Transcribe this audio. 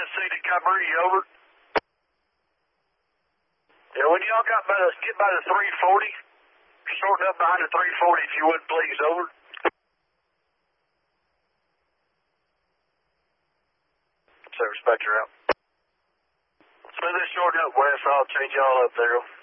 seat at Cabrini, over. Yeah, when y'all get by the 340, shorten up behind the 340 if you would, please, over. Service Spectre out. So this shorten up west, I'll change y'all up there.